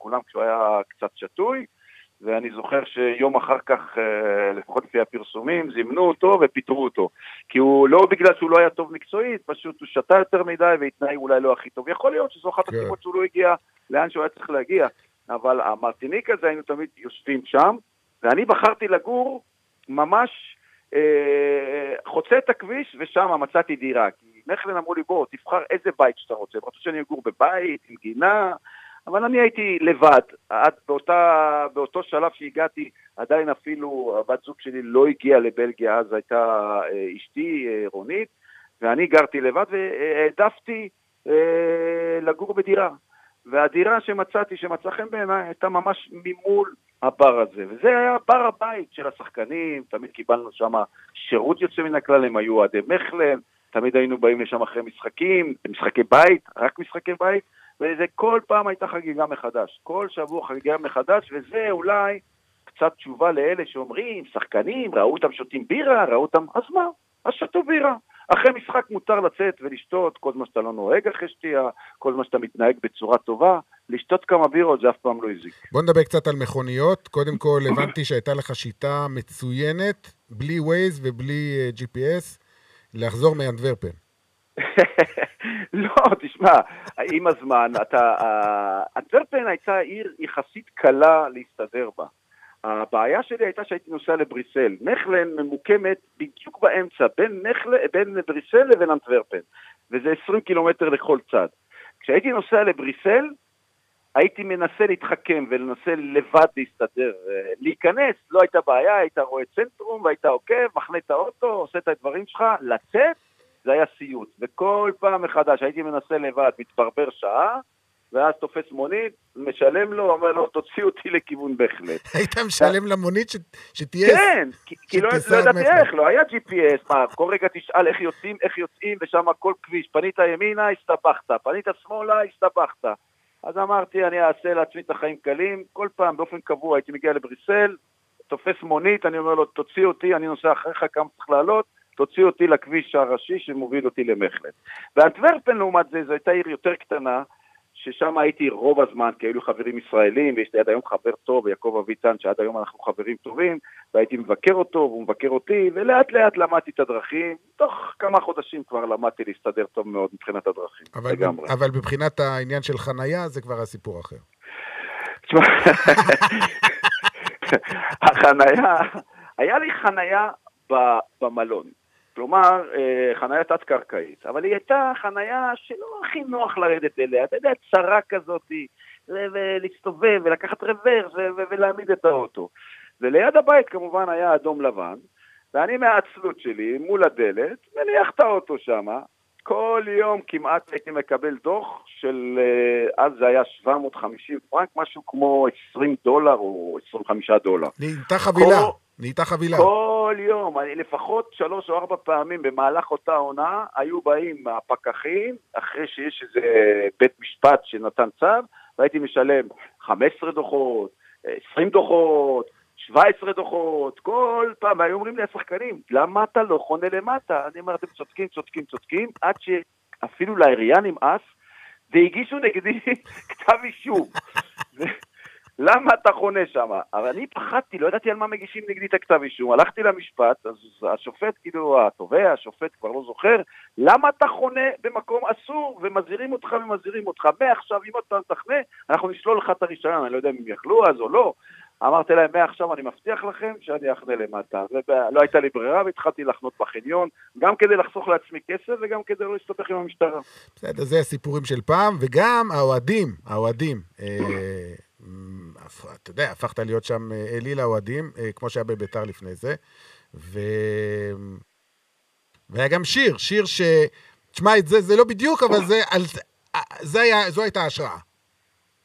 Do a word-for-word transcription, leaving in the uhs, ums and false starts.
כולם כשהוא היה קצת שטוי, ואני זוכר שיום אחר כך, לפחות לפי הפרסומים, זימנו אותו ופיטרו אותו. כי הוא לא בגלל שהוא לא היה טוב מקצועית, פשוט הוא שתה יותר מדי והתנהג אולי לא הכי טוב. יכול להיות שזו אחת הסיבות שהוא לא הגיע לאן שהוא היה צריך להגיע. אבל המרטיניק הזה היינו תמיד יושבים שם, ואני בחרתי לגור ממש אה, חוצה את הכביש, ושם מצאתי דירה. כי נחלן אמרו לי, בוא, תבחר איזה בית שאתה רוצה. רצו שאני אגור בבית, עם גינה, אבל אני הייתי לבד. עד באותה, באותו שלב שהגעתי, עדיין אפילו הבת זוג שלי לא הגיעה לבלגיה, אז הייתה אה, אשתי אה, רונית, ואני גרתי לבד, והעדפתי אה, לגור בדירה. והדירה שמצאתי, שמצא חן בעיניי, הייתה ממש ממול הבר הזה. וזה היה בר הבית של השחקנים, תמיד קיבלנו שם שירות יוצא מן הכלל, הם היו עדי מחלן, תמיד היינו באים לשם אחרי משחקים, משחקי בית, רק משחקי בית, וזה כל פעם הייתה חגיגה מחדש. כל שבוע חגיגה מחדש, וזה אולי קצת תשובה לאלה שאומרים, שחקנים, ראו אותם שותים בירה, ראו אותם, אז מה? אז שתו בירה. אחרי משחק מותר לצאת ולשתות, כל מה שאתה לא נוהג אחרי שתייה, כל מה שאתה מתנהג בצורה טובה, לשתות כמה בירות זה אף פעם לא הזיק. בוא נדבר קצת על מכוניות. קודם כל, הבנתי שהייתה לך שיטה מצוינת, בלי ווייז ובלי ג'י פי אס, לחזור מאנטוורפן. לא, תשמע, עם הזמן, אתה, אנטוורפן הייתה עיר יחסית קלה להסתדר בה. הבעיה שלי הייתה שהייתי נוסע לבריסל. נחלן ממוקמת בדיוק באמצע, בין, נחל... בין בריסל לבין אנטוורפן, וזה עשרים קילומטר לכל צד. כשהייתי נוסע לבריסל, הייתי מנסה להתחכם ולנסה לבד להסתדר. להיכנס, לא הייתה בעיה, היית רואה צנטרום, והיית עוקב, מחנה את האוטו, עושה את הדברים שלך, לצאת, זה היה סיוט. וכל פעם מחדש הייתי מנסה לבד, מתברבר שעה, ואז תופס מונית, משלם לו, אומר לו, תוציא אותי לכיוון בהחלט. היית משלם למונית שתהיה... כן, כי לא ידעתי איך, לא היה ג'י פי אס, מה, כל רגע תשאל איך יוצאים, איך יוצאים, ושם כל כביש, פנית ימינה, הסתבכת, פנית שמאלה, הסתבכת. אז אמרתי, אני אעשה לעצמי את החיים קלים, כל פעם באופן קבוע הייתי מגיע לבריסל, תופס מונית, אני אומר לו, תוציא אותי, אני נוסע אחריך כמה צריך לעלות, תוציא אותי לכביש הראשי שמוביל אותי למחלט. ואנטוורפן לעומת זה, זו הייתה עיר יותר קטנה, ששם הייתי רוב הזמן, כי היו חברים ישראלים, ויש לי עד היום חבר טוב, יעקב אביטן, שעד היום אנחנו חברים טובים, והייתי מבקר אותו, והוא מבקר אותי, ולאט לאט למדתי את הדרכים, תוך כמה חודשים כבר למדתי להסתדר טוב מאוד מבחינת הדרכים. אבל, אבל מבחינת העניין של חנייה, זה כבר הסיפור אחר. תשמע, החנייה, היה לי חנייה במלון. כלומר, חנייה תת-קרקעית, אבל היא הייתה חנייה שלא הכי נוח לרדת אליה, אתה יודע, צרה כזאת, ולהסתובב ולקחת רוורס ולהעמיד את האוטו. וליד הבית כמובן היה אדום לבן, ואני מהעצלות שלי מול הדלת, מניח את האוטו שם, כל יום כמעט הייתי מקבל דוח של, אז זה היה שבע מאות וחמישים פרנק, משהו כמו עשרים דולר או עשרים וחמישה דולר. נהייתה חבילה. נהייתה חבילה. כל יום, אני לפחות שלוש או ארבע פעמים במהלך אותה עונה, היו באים הפקחים, אחרי שיש איזה בית משפט שנתן צו, והייתי משלם חמש עשרה דוחות, עשרים דוחות, שבע עשרה דוחות, כל פעם, והיו אומרים לי השחקנים, למה אתה לא חונה למטה? אני אומר, אתם צודקים, צודקים, צודקים, עד שאפילו לעירייה נמאס, והגישו נגדי כתב אישום. למה אתה חונה שם? אבל אני פחדתי, לא ידעתי על מה מגישים נגדי את הכתב אישום. הלכתי למשפט, אז השופט, כאילו, התובע, השופט כבר לא זוכר, למה אתה חונה במקום אסור, ומזהירים אותך ומזהירים אותך. מעכשיו, אם אתה תחנה, אנחנו נשלול לך את הרישיון, אני לא יודע אם הם יכלו אז או לא. אמרתי להם, מעכשיו אני מבטיח לכם שאני אחנה למטה. ולא הייתה לי ברירה, והתחלתי לחנות בחניון, גם כדי לחסוך לעצמי כסף, וגם כדי לא להסתבך עם המשטרה. בסדר, זה הסיפורים של פעם, וגם האוהדים, האוהדים, אתה יודע, הפכת להיות שם אליל האוהדים, כמו שהיה בביתר לפני זה, ו... והיה גם שיר, שיר ש... תשמע, זה, זה לא בדיוק, אבל זה, על... זה היה, זו הייתה השראה.